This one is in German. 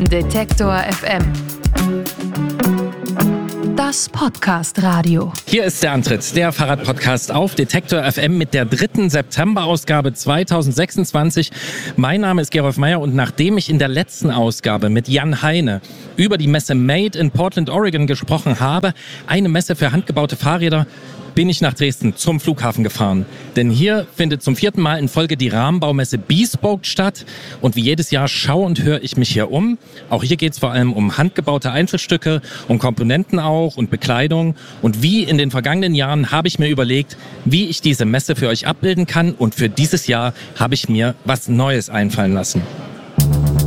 Detektor FM. Das Podcast-Radio. Hier ist der Antritt, der Fahrradpodcast auf Detektor FM mit der 3. September-Ausgabe 2026. Mein Name ist Gerolf Meyer und nachdem ich in der letzten Ausgabe mit Jan Heine über die Messe Made in Portland, Oregon gesprochen habe, eine Messe für handgebaute Fahrräder, bin ich nach Dresden zum Flughafen gefahren. Denn hier findet zum 4. Mal in Folge die Rahmenbaumesse Bespoke statt. Und wie jedes Jahr schaue und höre ich mich hier um. Auch hier geht es vor allem um handgebaute Einzelstücke, um Komponenten auch und Bekleidung. Und wie in den vergangenen Jahren habe ich mir überlegt, wie ich diese Messe für euch abbilden kann. Und für dieses Jahr habe ich mir was Neues einfallen lassen.